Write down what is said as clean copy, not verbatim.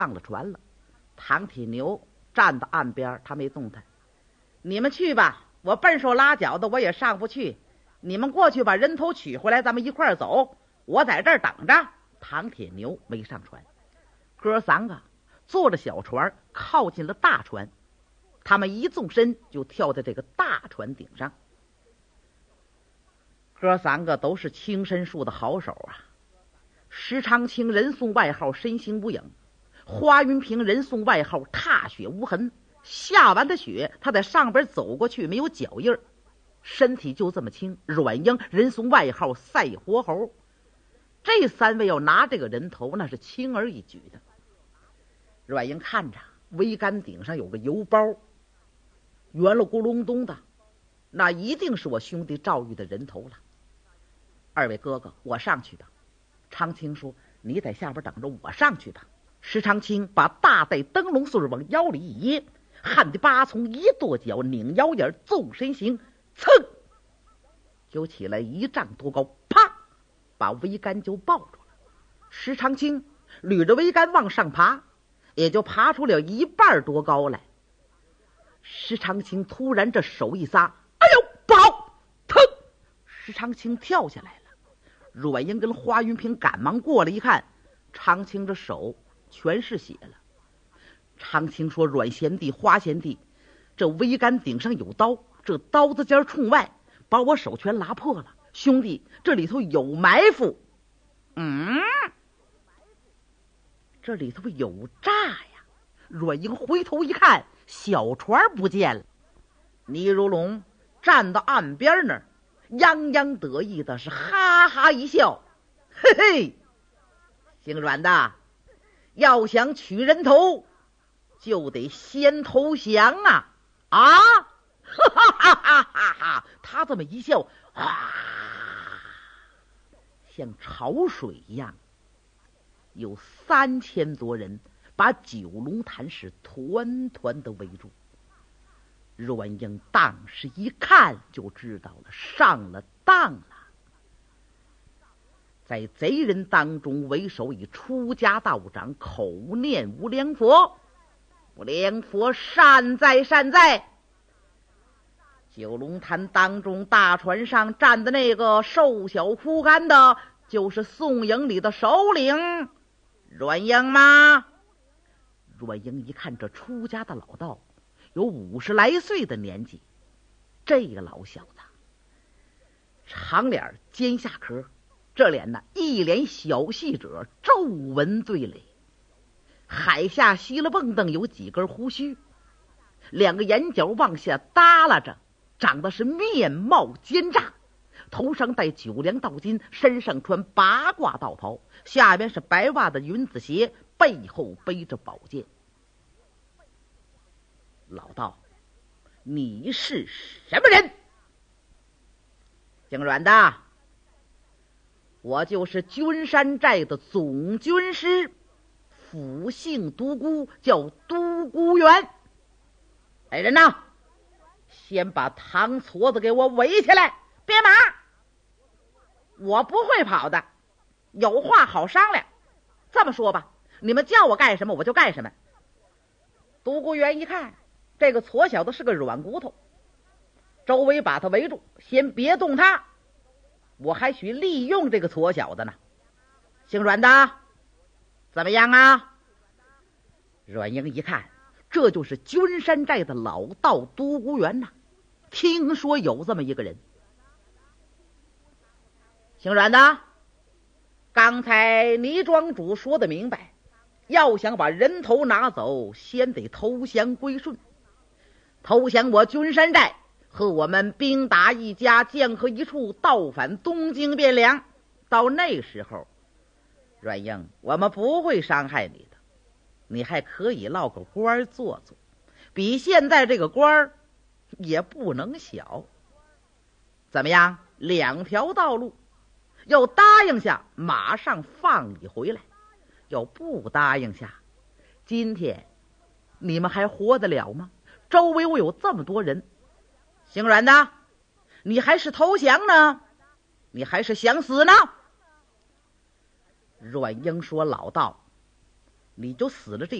上了船了。唐铁牛站到岸边，他没动弹。你们去吧，我笨手拉脚的，我也上不去。你们过去把人头取回来，咱们一块儿走。我在这儿等着。唐铁牛没上船，哥三个坐着小船靠近了大船，他们一纵身就跳在这个大船顶上。哥三个都是青参树的好手啊。石长青人送外号身形无影，花云平人送外号踏雪无痕。下完的雪，他在上边走过去没有脚印儿，身体就这么轻。阮英人送外号赛活猴。这三位要拿这个人头，那是轻而易举的。阮英看着桅杆顶上有个油包，圆了咕隆咚的，那一定是我兄弟赵玉的人头了。二位哥哥，我上去吧。长青说：“你在下边等着，我上去吧。”石长青把大带灯笼穗往腰里一掖，汉的八从一跺脚，拧腰眼，纵身形，噌就起来1丈多高，啪把桅杆就抱住了。石长青捋着桅杆往上爬，也就爬出了1半多高来。石长青突然这手一撒，哎呦，不好！腾！石长青跳下来了。阮英跟花云平赶忙过来一看，长青这手全是血了。长青说：“阮贤弟、花贤弟，这桅杆顶上有刀，这刀子尖冲外，把我手全拉破了。兄弟，这里头有埋伏。”这里头有诈呀！阮英回头一看，小船不见了。倪如龙站到岸边那儿，洋洋得意的是哈哈一笑：“嘿嘿，姓阮的，要想取人头，就得先投降啊！”啊，哈哈哈哈哈哈！他这么一笑，像潮水一样，有3000多人把九龙潭是团团的围住。阮英当时一看就知道了，上了当了。在贼人当中，为首以出家道长口念无量佛，无量佛善哉善哉。九龙潭当中大船上站的那个瘦小枯干的，就是宋营里的首领阮英吗？阮英一看这出家的老道有50来岁的年纪，这个老小子长脸尖下壳，这脸呢一脸小细褶，皱纹最累，海下稀了蹦蹬有几根胡须，2个眼角往下耷拉着，长得是面貌奸诈，头上戴9梁道巾，身上穿8卦道袍，下边是白袜的云子鞋，背后背着宝剑。老道，你是什么人？姓阮的，我就是君山寨的总军师，府姓独孤，叫独孤元。来人呐，先把唐矬子给我围起来，别马，我不会跑的，有话好商量。这么说吧，你们叫我干什么我就干什么。独孤元一看这个矬小子是个软骨头，周围把他围住，先别动他，我还许利用这个矬小子呢。姓阮的怎么样啊？阮英一看，这就是君山寨的老道独孤元呐，听说有这么一个人。姓阮的，刚才倪庄主说的明白，要想把人头拿走，先得投降归顺。投降我君山寨，和我们兵打一家，剑合一处，倒返东京汴梁。到那时候，阮英，我们不会伤害你的，你还可以落个官做做，比现在这个官也不能小。怎么样？2条道路，要答应下马上放你回来，要不答应下，今天你们还活得了吗？周围我有这么多人。姓阮的，你还是投降呢，你还是想死呢？阮英说：老道， 你就死了这